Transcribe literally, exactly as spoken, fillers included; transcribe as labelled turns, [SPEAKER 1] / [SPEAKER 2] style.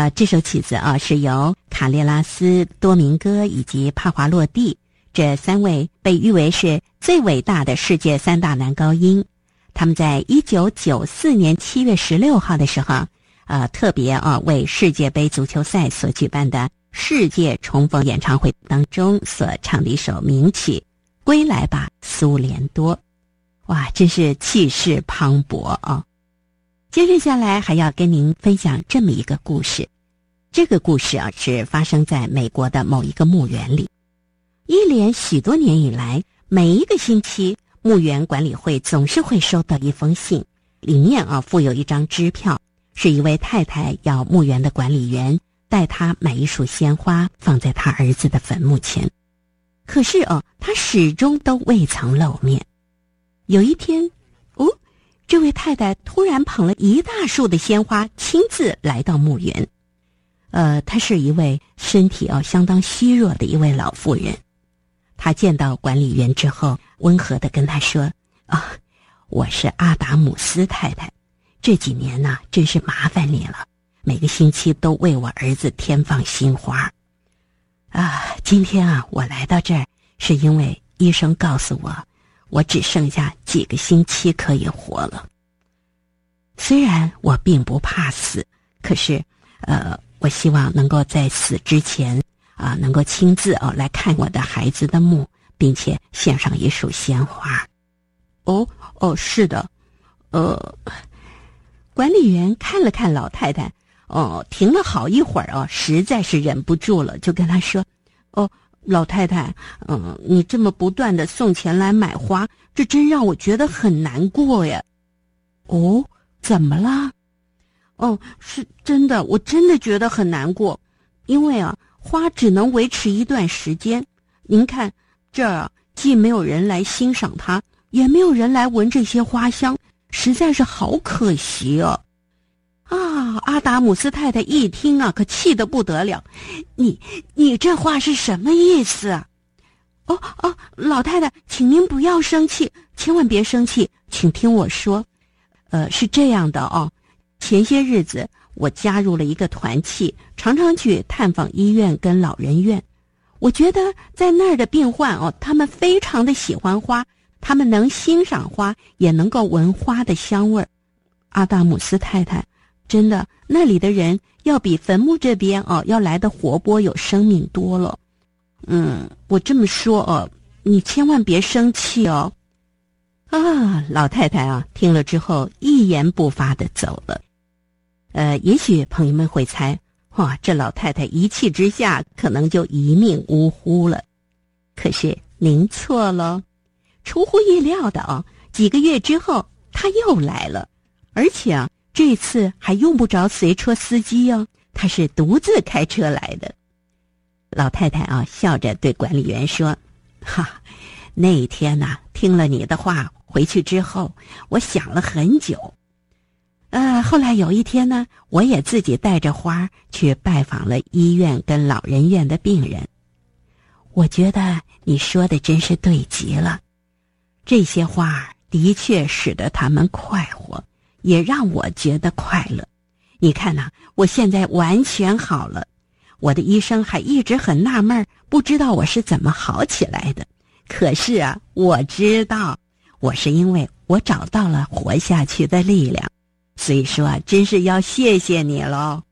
[SPEAKER 1] 呃，这首曲子啊是由卡列拉斯、多明戈以及帕华洛蒂这三位被誉为是最伟大的世界三大男高音，他们在一九九四年七月十六号的时候，呃，特别啊为世界杯足球赛所举办的世界重逢演唱会当中所唱的一首名曲《归来吧，苏联多》。哇，真是气势磅礴啊！接着下来还要跟您分享这么一个故事，这个故事啊是发生在美国的某一个墓园里。一连许多年以来，每一个星期墓园管理会总是会收到一封信，里面啊附有一张支票，是一位太太要墓园的管理员带她买一束鲜花放在她儿子的坟墓前。可是啊，她始终都未曾露面。有一天，哦，这位太太突然捧了一大束的鲜花，亲自来到墓园。呃，她是一位身体啊相当虚弱的一位老妇人。她见到管理员之后，温和地跟他说：“啊，我是阿达姆斯太太，这几年呢、啊，真是麻烦你了，每个星期都为我儿子添放新花。啊，今天啊，我来到这儿是因为医生告诉我，我只剩下几个星期可以活了。虽然我并不怕死，可是，呃，我希望能够在死之前啊，能够亲自哦来看我的孩子的墓，并且献上一束鲜花。”哦哦，是的，呃，管理员看了看老太太，哦，停了好一会儿哦，实在是忍不住了，就跟她说：“哦，老太太，嗯、呃，你这么不断的送钱来买花，这真让我觉得很难过呀。”“哦，怎么啦？”“哦，是真的，我真的觉得很难过，因为啊，花只能维持一段时间。您看，这儿啊，既没有人来欣赏它，也没有人来闻这些花香，实在是好可惜哦。”啊，阿达姆斯太太一听啊，可气得不得了。你你这话是什么意思啊？哦哦，老太太，请您不要生气，千万别生气，请听我说。呃，是这样的哦，前些日子我加入了一个团契，常常去探访医院跟老人院。我觉得在那儿的病患哦，他们非常的喜欢花，他们能欣赏花，也能够闻花的香味儿。阿达姆斯太太，真的，那里的人要比坟墓这边哦要来的活泼有生命多了。嗯，我这么说哦，你千万别生气哦。啊，老太太啊，听了之后一言不发地走了。呃，也许朋友们会猜，哇，这老太太一气之下可能就一命呜呼了。可是您错了，出乎意料的哦，几个月之后她又来了，而且啊，这次还用不着随车司机哦，她是独自开车来的。老太太啊，笑着对管理员说：“哈，那一天呐、啊，听了你的话，回去之后，我想了很久。呃，后来有一天呢，我也自己带着花去拜访了医院跟老人院的病人。我觉得你说的真是对极了，这些花的确使得他们快活，也让我觉得快乐。你看呐、啊，我现在完全好了。我的医生还一直很纳闷，不知道我是怎么好起来的。可是啊，我知道，我是因为我找到了活下去的力量。所以说啊，真是要谢谢你喽。”